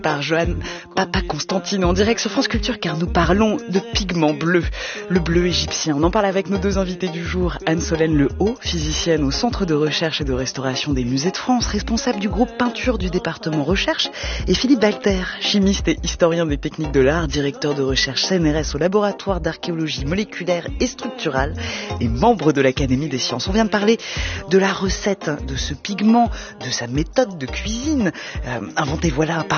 Par Johan Papa Constantine en direct sur France Culture, car nous parlons de pigments bleus, le bleu égyptien. On en parle avec nos deux invités du jour, Anne-Solène Lehaut, physicienne au Centre de recherche et de restauration des musées de France, responsable du groupe peinture du département recherche, et Philippe Walter, chimiste et historien des techniques de l'art, directeur de recherche CNRS au laboratoire d'archéologie moléculaire et structurale et membre de l'Académie des sciences. On vient de parler de la recette de ce pigment, de sa méthode de cuisine, inventée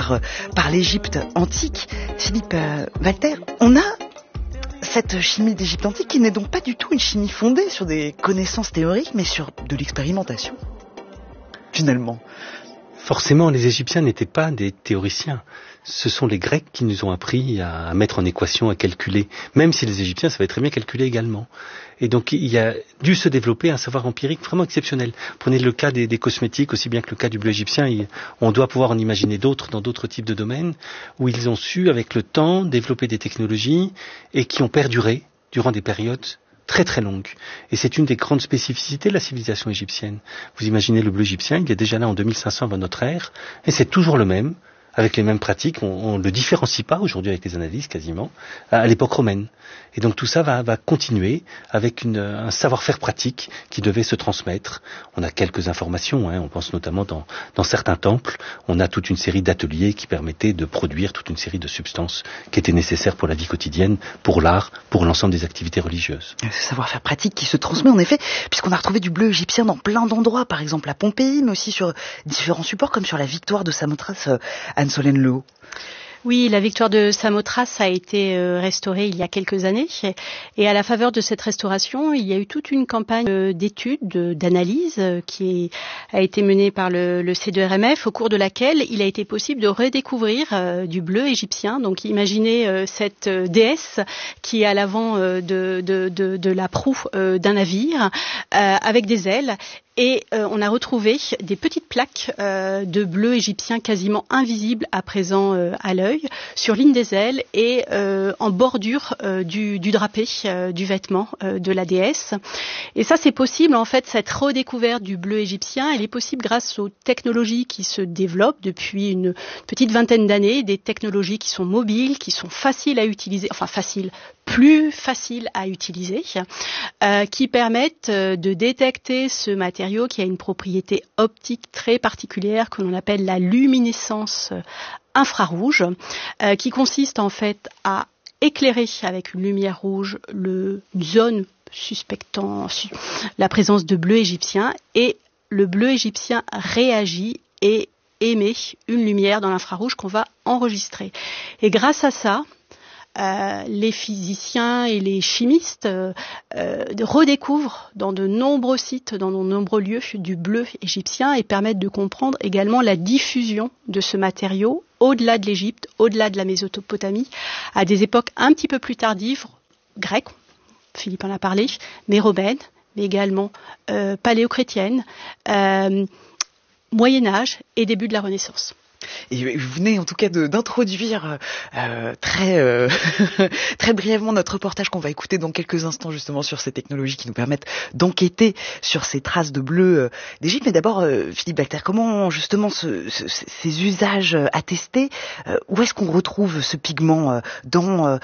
par l'Égypte antique. Philippe Walter, on a cette chimie d'Égypte antique qui n'est donc pas du tout une chimie fondée sur des connaissances théoriques, mais sur de l'expérimentation, finalement. Forcément, les Égyptiens n'étaient pas des théoriciens. Ce sont les Grecs qui nous ont appris à mettre en équation, à calculer, même si les Égyptiens savaient très bien calculer également. Et donc, il a dû se développer un savoir empirique vraiment exceptionnel. Prenez le cas des cosmétiques, aussi bien que le cas du bleu égyptien, on doit pouvoir en imaginer d'autres dans d'autres types de domaines, où ils ont su, avec le temps, développer des technologies et qui ont perduré durant des périodes très très longue. Et c'est une des grandes spécificités de la civilisation égyptienne. Vous imaginez le bleu égyptien, il est déjà là en 2500 avant notre ère, et c'est toujours le même, avec les mêmes pratiques. On ne le différencie pas aujourd'hui avec les analyses quasiment, à l'époque romaine. Et donc tout ça va continuer avec un savoir-faire pratique qui devait se transmettre. On a quelques informations, on pense notamment dans certains temples, on a toute une série d'ateliers qui permettaient de produire toute une série de substances qui étaient nécessaires pour la vie quotidienne, pour l'art, pour l'ensemble des activités religieuses. Ce savoir-faire pratique qui se transmet en effet, puisqu'on a retrouvé du bleu égyptien dans plein d'endroits, par exemple à Pompéi, mais aussi sur différents supports comme sur la victoire de Samothrace, Anne-Solène Lehaut. Oui, la victoire de Samothrace a été restaurée il y a quelques années et à la faveur de cette restauration, il y a eu toute une campagne d'études, d'analyse qui a été menée par le C2RMF, au cours de laquelle il a été possible de redécouvrir du bleu égyptien. Donc imaginez cette déesse qui est à l'avant de la proue d'un navire avec des ailes. Et on a retrouvé des petites plaques de bleu égyptien quasiment invisibles à présent à l'œil, sur l'une des ailes et en bordure du drapé, du vêtement de la déesse. Et ça, c'est possible, en fait, cette redécouverte du bleu égyptien, elle est possible grâce aux technologies qui se développent depuis une petite vingtaine d'années, des technologies qui sont mobiles, qui sont faciles à utiliser, plus faciles à utiliser, qui permettent de détecter ce matériau qui a une propriété optique très particulière que l'on appelle la luminescence infrarouge, qui consiste en fait à éclairer avec une lumière rouge une zone suspectant la présence de bleu égyptien, et le bleu égyptien réagit et émet une lumière dans l'infrarouge qu'on va enregistrer. Et grâce à ça, les physiciens et les chimistes redécouvrent dans de nombreux sites, dans de nombreux lieux, du bleu égyptien et permettent de comprendre également la diffusion de ce matériau au-delà de l'Égypte, au-delà de la Mésopotamie, à des époques un petit peu plus tardives, grecques, Philippe en a parlé, mais romaines, mais également paléochrétiennes, Moyen-Âge et début de la Renaissance. Et vous venez en tout cas d'introduire très brièvement notre reportage qu'on va écouter dans quelques instants justement sur ces technologies qui nous permettent d'enquêter sur ces traces de bleu d'Égypte. Mais d'abord, Philippe Walter, comment justement ces usages attestés, où est-ce qu'on retrouve ce pigment dans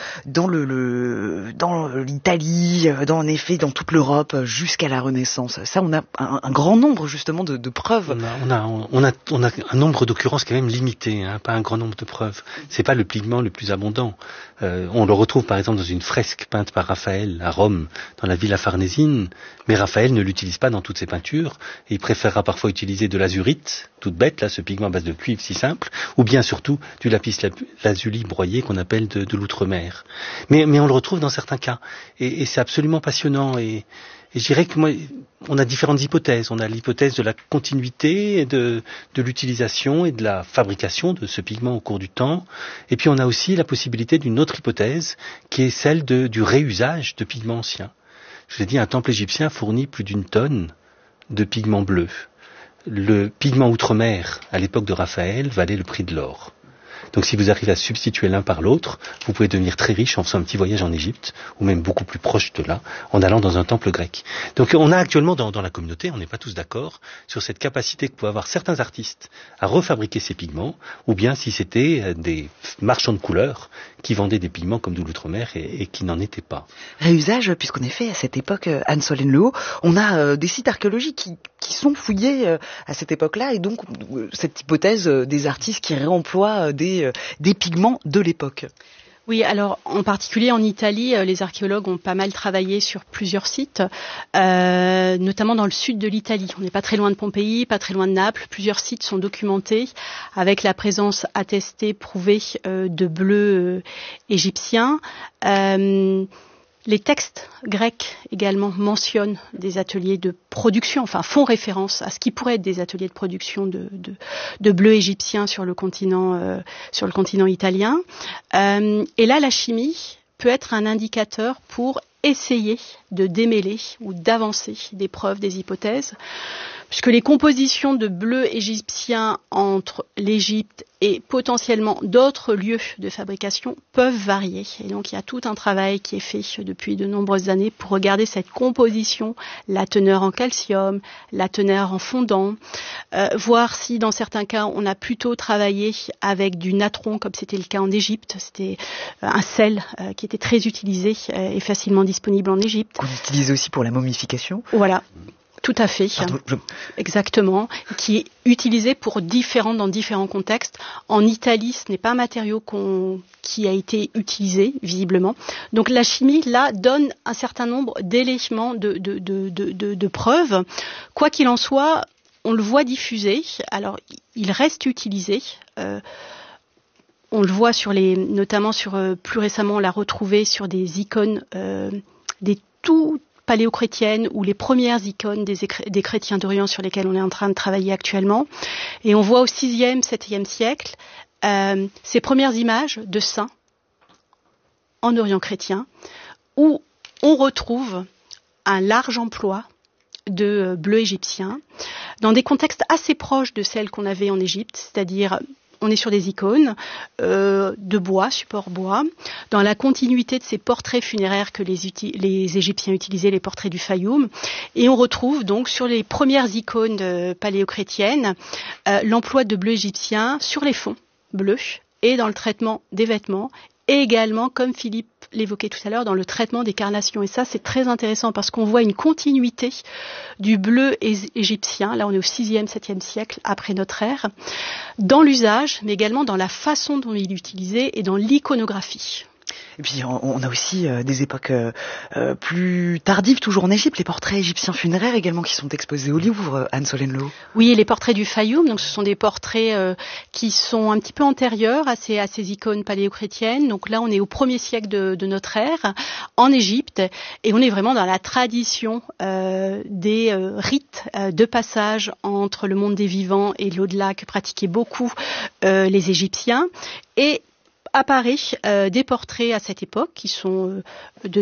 l'Italie, en effet dans toute l'Europe jusqu'à la Renaissance? Ça, on a un grand nombre justement de preuves. On a un nombre d'occurrences quand même limité, pas un grand nombre de preuves. C'est pas le pigment le plus abondant. On le retrouve par exemple dans une fresque peinte par Raphaël à Rome, dans la Villa Farnesine, mais Raphaël ne l'utilise pas dans toutes ses peintures, et il préférera parfois utiliser de l'azurite, toute bête, là, ce pigment à base de cuivre si simple, ou bien surtout du lapis lazuli broyé qu'on appelle de l'outre-mer. Mais on le retrouve dans certains cas, et c'est absolument passionnant, et je dirais que on a différentes hypothèses. On a l'hypothèse de la continuité de l'utilisation et de la fabrication de ce pigment au cours du temps. Et puis on a aussi la possibilité d'une autre hypothèse qui est celle du réusage de pigments anciens. Je vous ai dit, un temple égyptien fournit plus d'1 tonne de pigments bleus. Le pigment outre-mer, à l'époque de Raphaël, valait le prix de l'or. Donc si vous arrivez à substituer l'un par l'autre, vous pouvez devenir très riche en faisant un petit voyage en Égypte, ou même beaucoup plus proche de là, en allant dans un temple grec. Donc on a actuellement dans la communauté, on n'est pas tous d'accord sur cette capacité que peuvent avoir certains artistes à refabriquer ces pigments, ou bien si c'était des marchands de couleurs qui vendaient des pigments comme de l'outre-mer et qui n'en étaient pas. Réusage, puisqu'en effet, à cette époque, Anne-Solène Le Haut, on a des sites archéologiques qui sont fouillés à cette époque-là, et donc cette hypothèse des artistes qui réemploient des pigments de l'époque. Oui, alors en particulier en Italie, les archéologues ont pas mal travaillé sur plusieurs sites, notamment dans le sud de l'Italie. On n'est pas très loin de Pompéi, pas très loin de Naples. Plusieurs sites sont documentés avec la présence attestée, prouvée de bleus égyptiens. Les textes grecs également mentionnent des ateliers de production, enfin font référence à ce qui pourrait être des ateliers de production de bleu égyptien sur le continent italien. Et là, la chimie peut être un indicateur pour essayer de démêler ou d'avancer des preuves, des hypothèses, puisque les compositions de bleu égyptien entre l'Égypte et potentiellement d'autres lieux de fabrication peuvent varier. Et donc il y a tout un travail qui est fait depuis de nombreuses années pour regarder cette composition, la teneur en calcium, la teneur en fondant, voir si dans certains cas on a plutôt travaillé avec du natron comme c'était le cas en Égypte. C'était un sel qui était très utilisé et facilement disponible en Égypte. Qu'on utilisait aussi pour la momification. Voilà. Tout à fait, Pardon, exactement, qui est utilisé dans différents contextes. En Italie, ce n'est pas un matériau qui a été utilisé, visiblement. Donc la chimie, là, donne un certain nombre d'éléments de preuves. Quoi qu'il en soit, on le voit diffusé, alors il reste utilisé. On le voit notamment plus récemment, on l'a retrouvé sur des icônes, des tout paléochrétiennes ou les premières icônes des chrétiens d'Orient sur lesquels on est en train de travailler actuellement. Et on voit au 6e, 7e siècle ces premières images de saints en Orient chrétien où on retrouve un large emploi de bleu égyptien dans des contextes assez proches de celles qu'on avait en Égypte, c'est-à-dire on est sur des icônes de bois, support bois, dans la continuité de ces portraits funéraires que les Égyptiens utilisaient, les portraits du Fayoum. Et on retrouve donc sur les premières icônes paléochrétiennes l'emploi de bleu égyptien sur les fonds bleus et dans le traitement des vêtements. Et également, comme Philippe l'évoquait tout à l'heure, dans le traitement des carnations. Et ça, c'est très intéressant parce qu'on voit une continuité du bleu égyptien. Là, on est au 6e, 7e siècle après notre ère, dans l'usage, mais également dans la façon dont il est utilisé et dans l'iconographie. Et puis on a aussi des époques plus tardives, toujours en Égypte, les portraits égyptiens funéraires également qui sont exposés au Louvre, Anne-Solène Le Haut. Oui, et les portraits du Fayoum, donc ce sont des portraits qui sont un petit peu antérieurs à ces icônes paléochrétiennes. Donc là, on est au 1er siècle de notre ère, en Égypte, et on est vraiment dans la tradition des rites de passage entre le monde des vivants et l'au-delà que pratiquaient beaucoup les Égyptiens. Et apparaît des portraits à cette époque qui sont de